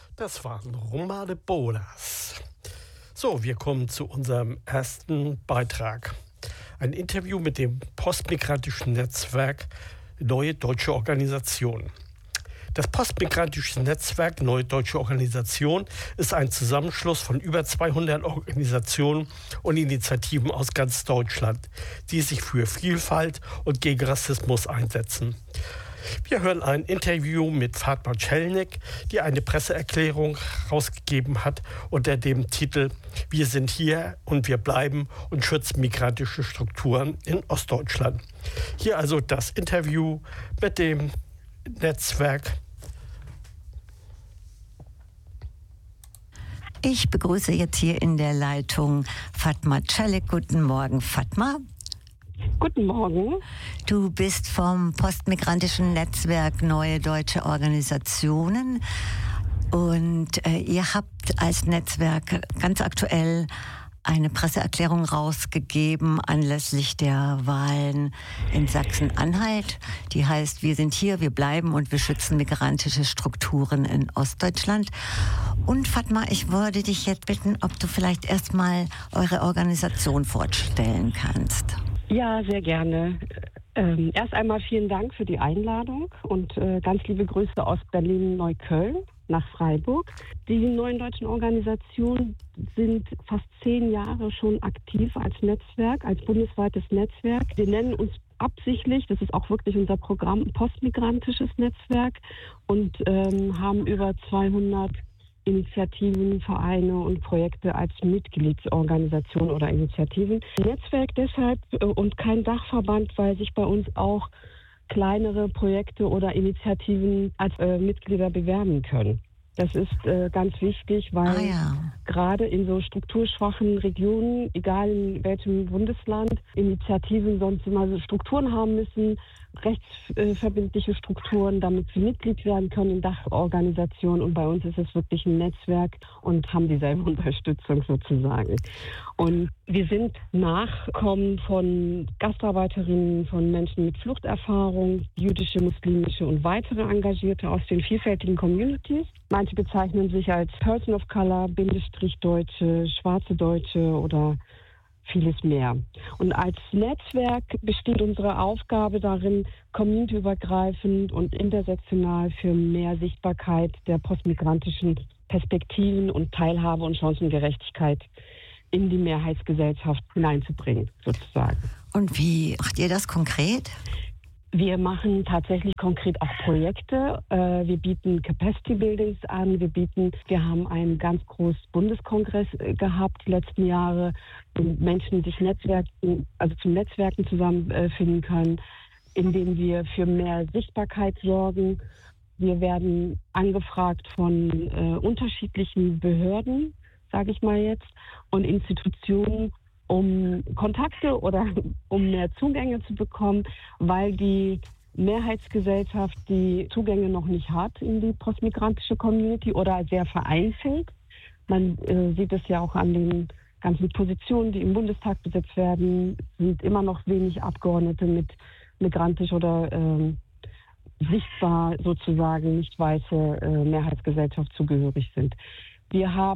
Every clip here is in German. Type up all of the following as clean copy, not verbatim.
Das waren Romane Bodas. So, wir kommen zu unserem ersten Beitrag. Ein Interview mit dem postmigrantischen Netzwerk Neue Deutsche Organisation. Das postmigrantische Netzwerk Neue Deutsche Organisation ist ein Zusammenschluss von über 200 Organisationen und Initiativen aus ganz Deutschland, die sich für Vielfalt und gegen Rassismus einsetzen. Wir hören ein Interview mit Fatma Celnik, die eine Presseerklärung herausgegeben hat unter dem Titel „Wir sind hier und wir bleiben und schützen migrantische Strukturen in Ostdeutschland". Hier also das Interview mit dem Netzwerk. Ich begrüße jetzt hier in der Leitung Fatma Celnik. Guten Morgen, Fatma. Guten Morgen. Du bist vom postmigrantischen Netzwerk Neue Deutsche Organisationen und ihr habt als Netzwerk ganz aktuell eine Presseerklärung rausgegeben anlässlich der Wahlen in Sachsen-Anhalt. Die heißt, wir sind hier, wir bleiben und wir schützen migrantische Strukturen in Ostdeutschland. Und Fatma, ich würde dich jetzt bitten, ob du vielleicht erstmal eure Organisation vorstellen kannst. Ja, sehr gerne. Erst einmal vielen Dank für die Einladung und ganz liebe Grüße aus Berlin-Neukölln nach Freiburg. Die Neuen Deutschen Organisationen sind fast 10 Jahre schon aktiv als Netzwerk, als bundesweites Netzwerk. Wir nennen uns absichtlich, das ist auch wirklich unser Programm, ein postmigrantisches Netzwerk und haben über 200 Initiativen, Vereine und Projekte als Mitgliedsorganisation oder Initiativen. Netzwerk deshalb und kein Dachverband, weil sich bei uns auch kleinere Projekte oder Initiativen als Mitglieder bewerben können. Das ist ganz wichtig, weil gerade in so strukturschwachen Regionen, egal in welchem Bundesland, Initiativen sonst immer so Strukturen haben müssen, rechtsverbindliche Strukturen, damit sie Mitglied werden können in Dachorganisationen. Und bei uns ist es wirklich ein Netzwerk und haben dieselbe Unterstützung sozusagen. Und wir sind Nachkommen von Gastarbeiterinnen, von Menschen mit Fluchterfahrung, jüdische, muslimische und weitere Engagierte aus den vielfältigen Communities. Manche bezeichnen sich als Person of Color, Deutsche, schwarze Deutsche oder vieles mehr. Und als Netzwerk besteht unsere Aufgabe darin, communityübergreifend und intersektional für mehr Sichtbarkeit der postmigrantischen Perspektiven und Teilhabe und Chancengerechtigkeit in die Mehrheitsgesellschaft hineinzubringen, sozusagen. Und wie macht ihr das konkret? Wir machen tatsächlich konkret auch Projekte. Wir bieten Capacity Buildings an. Wir haben einen ganz großen Bundeskongress gehabt die letzten Jahre, wo Menschen sich zum Netzwerken zusammenfinden können, indem wir für mehr Sichtbarkeit sorgen. Wir werden angefragt von unterschiedlichen Behörden, sage ich mal jetzt, und Institutionen, um Kontakte oder um mehr Zugänge zu bekommen, weil die Mehrheitsgesellschaft die Zugänge noch nicht hat in die postmigrantische Community oder sehr vereinzelt. Man sieht es ja auch an den ganzen Positionen, die im Bundestag besetzt werden, sind immer noch wenig Abgeordnete mit migrantisch oder sichtbar sozusagen nicht weiße Mehrheitsgesellschaft zugehörig sind. Wir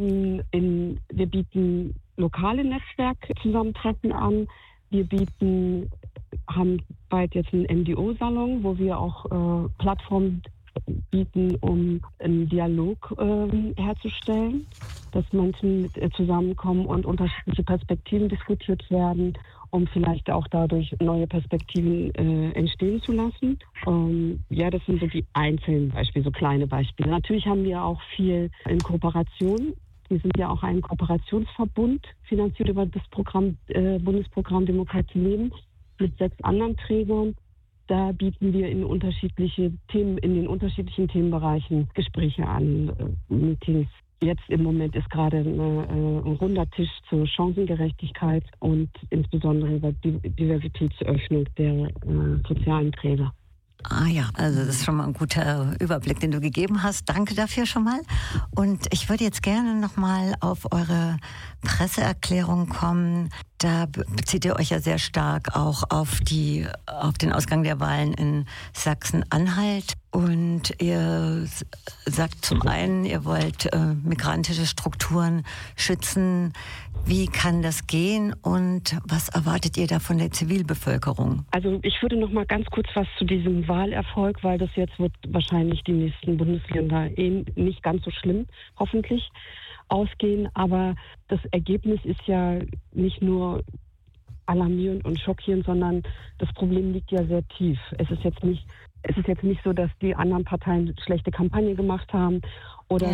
bieten lokale Netzwerkzusammentreffen an. Wir haben bald jetzt einen NDO-Salon, wo wir auch Plattformen bieten, um einen Dialog herzustellen, dass Menschen zusammenkommen und unterschiedliche Perspektiven diskutiert werden, um vielleicht auch dadurch neue Perspektiven entstehen zu lassen. Das sind so die einzelnen Beispiele, so kleine Beispiele. Natürlich haben wir auch viel in Kooperation. Wir sind ja auch ein Kooperationsverbund, finanziert über das Bundesprogramm Demokratie leben, mit 6 anderen Trägern. Da bieten wir in den unterschiedlichen Themenbereichen Gespräche an, Meetings. Jetzt im Moment ist gerade ein runder Tisch zur Chancengerechtigkeit und insbesondere über die Diversitätsöffnung der sozialen Träger. Ah ja, also das ist schon mal ein guter Überblick, den du gegeben hast. Danke dafür schon mal. Und ich würde jetzt gerne nochmal auf eure Presseerklärung kommen. Da bezieht ihr euch ja sehr stark auch auf den Ausgang der Wahlen in Sachsen-Anhalt. Und ihr sagt zum einen, ihr wollt migrantische Strukturen schützen. Wie kann das gehen und was erwartet ihr da von der Zivilbevölkerung? Also ich würde noch mal ganz kurz was zu diesem Wahlerfolg, weil das jetzt wird wahrscheinlich die nächsten Bundesländer nicht ganz so schlimm, hoffentlich, ausgehen. Aber das Ergebnis ist ja nicht nur alarmierend und schockierend, sondern das Problem liegt ja sehr tief. Es ist jetzt nicht so, dass die anderen Parteien schlechte Kampagne gemacht haben oder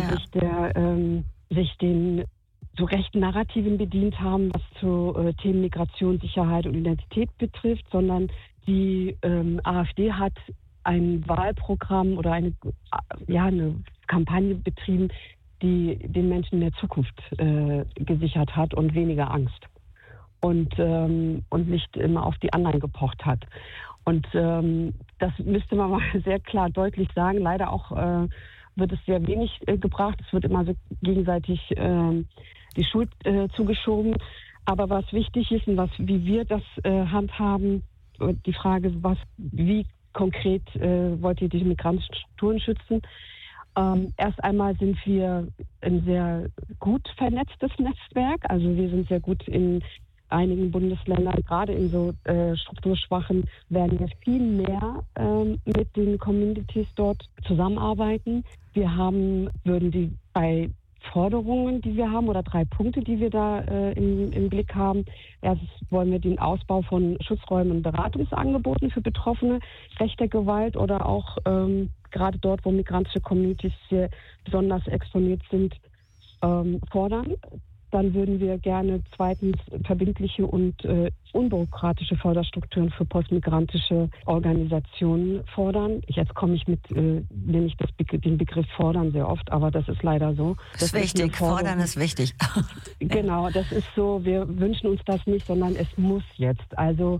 sich den so rechten Narrativen bedient haben, was zu Themen Migration, Sicherheit und Identität betrifft, sondern die AfD hat ein Wahlprogramm oder eine Kampagne betrieben, die den Menschen mehr Zukunft gesichert hat und weniger Angst und nicht immer auf die anderen gepocht hat. Und das müsste man mal sehr klar deutlich sagen. Leider auch wird es sehr wenig gebracht. Es wird immer so gegenseitig die Schuld zugeschoben. Aber was wichtig ist und wie wir das handhaben, die Frage, wie konkret wollt ihr die migrantischen Strukturen schützen? Erst einmal sind wir ein sehr gut vernetztes Netzwerk. Also wir sind sehr gut in einigen Bundesländern, gerade in so strukturschwachen, werden wir viel mehr mit den Communities dort zusammenarbeiten. Wir würden die bei Forderungen, die wir haben, oder 3 Punkte, die wir da im Blick haben. Erstens wollen wir den Ausbau von Schutzräumen und Beratungsangeboten für Betroffene rechter Gewalt oder auch gerade dort, wo migrantische Communities hier besonders exponiert sind, fordern. Dann würden wir gerne zweitens verbindliche und unbürokratische Förderstrukturen für postmigrantische Organisationen fordern. Jetzt nehme ich den Begriff fordern sehr oft, aber das ist leider so. Das ist wichtig, fordern ist wichtig. Genau, das ist so, wir wünschen uns das nicht, sondern es muss jetzt. Also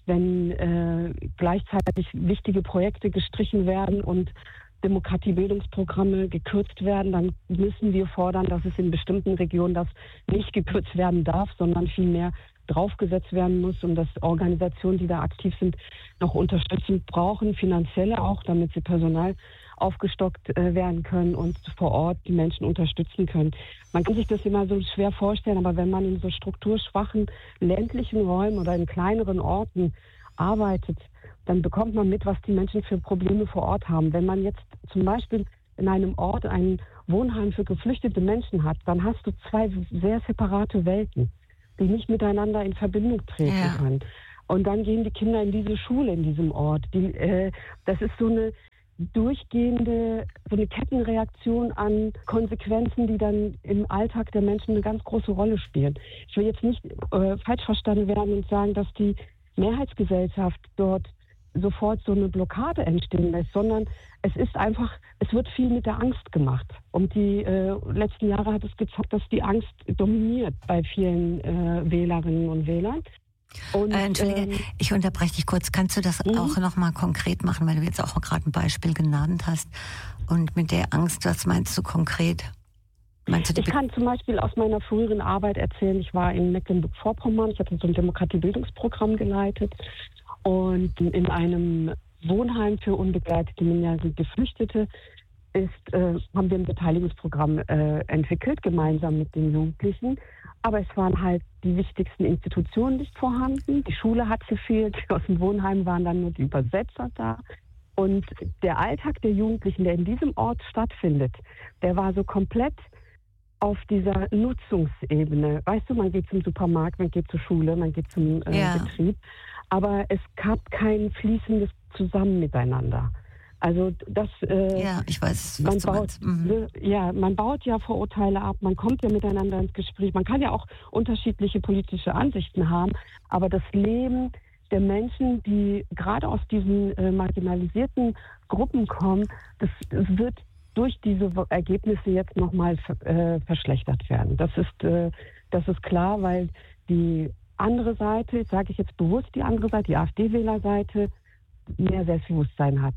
wenn gleichzeitig wichtige Projekte gestrichen werden und Demokratiebildungsprogramme gekürzt werden, dann müssen wir fordern, dass es in bestimmten Regionen das nicht gekürzt werden darf, sondern vielmehr draufgesetzt werden muss und dass Organisationen, die da aktiv sind, noch Unterstützung brauchen, finanzielle auch, damit sie Personal aufgestockt werden können und vor Ort die Menschen unterstützen können. Man kann sich das immer so schwer vorstellen, aber wenn man in so strukturschwachen ländlichen Räumen oder in kleineren Orten arbeitet, dann bekommt man mit, was die Menschen für Probleme vor Ort haben. Wenn man jetzt zum Beispiel in einem Ort ein Wohnheim für geflüchtete Menschen hat, dann hast du 2 sehr separate Welten, die nicht miteinander in Verbindung treten können. Und dann gehen die Kinder in diese Schule in diesem Ort. Das ist so eine durchgehende, so eine Kettenreaktion an Konsequenzen, die dann im Alltag der Menschen eine ganz große Rolle spielen. Ich will jetzt nicht falsch verstanden werden und sagen, dass die Mehrheitsgesellschaft dort sofort so eine Blockade entstehen lässt, sondern es wird viel mit der Angst gemacht. Und die letzten Jahre hat es gezeigt, dass die Angst dominiert bei vielen Wählerinnen und Wählern. Und, Entschuldige, ich unterbreche dich kurz. Kannst du das auch nochmal konkret machen, weil du jetzt auch gerade ein Beispiel genannt hast? Und mit der Angst, was meinst du konkret? Ich kann zum Beispiel aus meiner früheren Arbeit erzählen, ich war in Mecklenburg-Vorpommern, ich habe so ein Demokratiebildungsprogramm geleitet. Und in einem Wohnheim für unbegleitete minderjährige Geflüchtete haben wir ein Beteiligungsprogramm entwickelt, gemeinsam mit den Jugendlichen. Aber es waren halt die wichtigsten Institutionen nicht vorhanden. Die Schule hat gefehlt, aus dem Wohnheim waren dann nur die Übersetzer da. Und der Alltag der Jugendlichen, der in diesem Ort stattfindet, der war so komplett auf dieser Nutzungsebene. Weißt du, man geht zum Supermarkt, man geht zur Schule, man geht zum Betrieb. Aber es gab kein fließendes Zusammen miteinander. Also das. Ich weiß, was du meinst. Man baut ja Vorurteile ab, man kommt ja miteinander ins Gespräch. Man kann ja auch unterschiedliche politische Ansichten haben, aber das Leben der Menschen, die gerade aus diesen marginalisierten Gruppen kommen, das wird durch diese Ergebnisse jetzt nochmal verschlechtert werden. Das ist klar, weil die andere Seite, sage ich jetzt bewusst die andere Seite, die AfD-Wählerseite, mehr Selbstbewusstsein hat.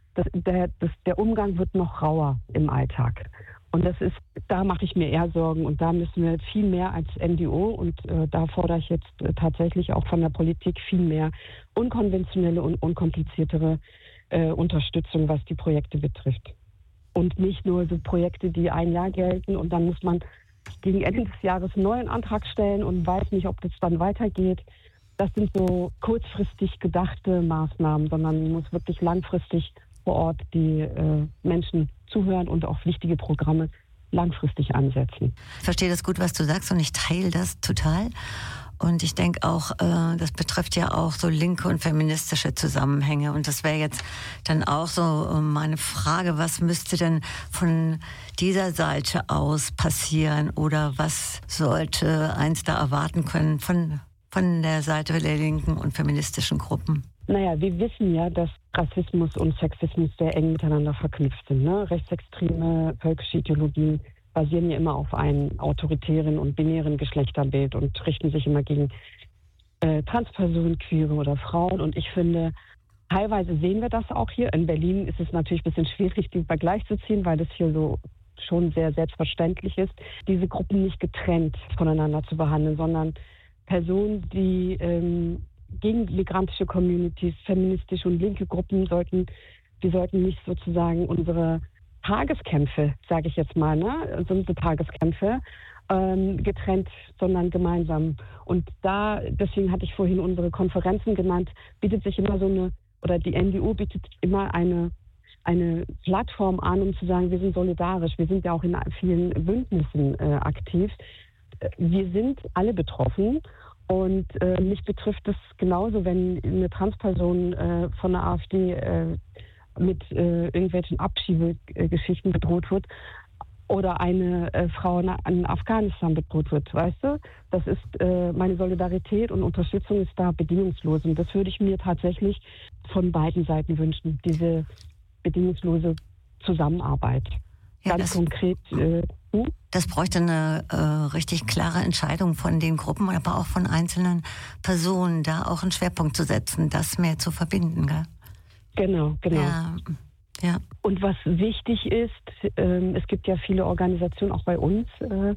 Der Umgang wird noch rauer im Alltag. Und da mache ich mir eher Sorgen und da müssen wir viel mehr als NGO und da fordere ich jetzt tatsächlich auch von der Politik viel mehr unkonventionelle und unkompliziertere Unterstützung, was die Projekte betrifft. Und nicht nur so Projekte, die ein Jahr gelten und dann muss man gegen Ende des Jahres einen neuen Antrag stellen und weiß nicht, ob das dann weitergeht. Das sind so kurzfristig gedachte Maßnahmen, sondern man muss wirklich langfristig vor Ort die Menschen zuhören und auch wichtige Programme langfristig ansetzen. Ich verstehe das gut, was du sagst, und ich teile das total. Und ich denke auch, das betrifft ja auch so linke und feministische Zusammenhänge. Und das wäre jetzt dann auch so meine Frage, was müsste denn von dieser Seite aus passieren oder was sollte eins da erwarten können von der Seite der linken und feministischen Gruppen? Naja, wir wissen ja, dass Rassismus und Sexismus sehr eng miteinander verknüpft sind. Ne? Rechtsextreme völkische Ideologien basieren ja immer auf einem autoritären und binären Geschlechterbild und richten sich immer gegen Transpersonen, Queere oder Frauen. Und ich finde, teilweise sehen wir das auch hier. In Berlin ist es natürlich ein bisschen schwierig, den Vergleich zu ziehen, weil das hier so schon sehr selbstverständlich ist, diese Gruppen nicht getrennt voneinander zu behandeln, sondern Personen, die gegen migrantische Communities, feministische und linke Gruppen sollten nicht sozusagen unsere Tageskämpfe, sage ich jetzt mal, ne, so unsere Tageskämpfe getrennt, sondern gemeinsam. Und deswegen hatte ich vorhin unsere Konferenzen genannt, bietet sich immer oder die NDU bietet immer eine Plattform an, um zu sagen, wir sind solidarisch, wir sind ja auch in vielen Bündnissen aktiv. Wir sind alle betroffen. Und mich betrifft es genauso, wenn eine Transperson von der AfD mit irgendwelchen Abschiebegeschichten bedroht wird oder eine Frau in Afghanistan bedroht wird, weißt du? Das ist meine Solidarität und Unterstützung ist da bedingungslos. Und das würde ich mir tatsächlich von beiden Seiten wünschen, diese bedingungslose Zusammenarbeit. Ja, ganz konkret. Das bräuchte eine richtig klare Entscheidung von den Gruppen, aber auch von einzelnen Personen, da auch einen Schwerpunkt zu setzen, das mehr zu verbinden. Gell? Genau. Ja. Und was wichtig ist, es gibt ja viele Organisationen auch bei uns,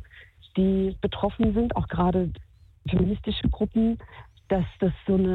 die betroffen sind, auch gerade feministische Gruppen, dass das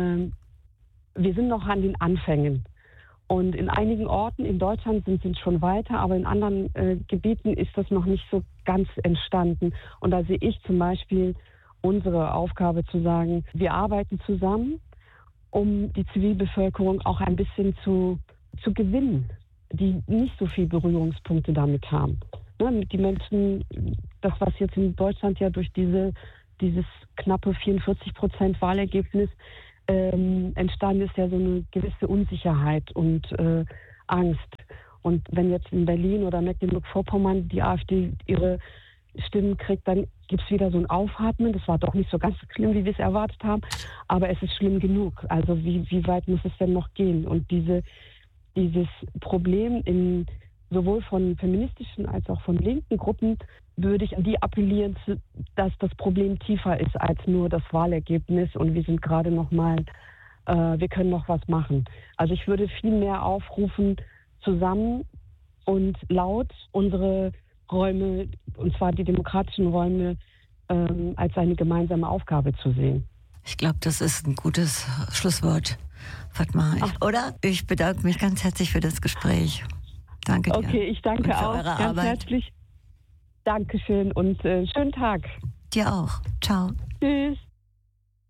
wir sind noch an den Anfängen. Und in einigen Orten in Deutschland sind sie schon weiter, aber in anderen Gebieten ist das noch nicht so ganz entstanden. Und da sehe ich zum Beispiel unsere Aufgabe zu sagen, wir arbeiten zusammen, um die Zivilbevölkerung auch ein bisschen zu gewinnen, die nicht so viel Berührungspunkte damit haben. Ne, die Menschen, das was jetzt in Deutschland ja durch dieses knappe 44% Wahlergebnis entstanden ist, ja so eine gewisse Unsicherheit und Angst. Und wenn jetzt in Berlin oder Mecklenburg-Vorpommern die AfD ihre Stimmen kriegt, dann gibt es wieder so ein Aufatmen. Das war doch nicht so ganz so schlimm, wie wir es erwartet haben, aber es ist schlimm genug. Also wie weit muss es denn noch gehen? Und dieses Problem sowohl von feministischen als auch von linken Gruppen würde ich an die appellieren, dass das Problem tiefer ist als nur das Wahlergebnis und wir sind gerade wir können noch was machen. Also ich würde viel mehr aufrufen, zusammen und laut unsere Räume, und zwar die demokratischen Räume, als eine gemeinsame Aufgabe zu sehen. Ich glaube, das ist ein gutes Schlusswort, Fatma. Oder? Ich bedanke mich ganz herzlich für das Gespräch. Danke dir. Okay, ich danke auch ganz Arbeit. herzlich. Dankeschön und schönen Tag. Dir auch. Ciao. Tschüss.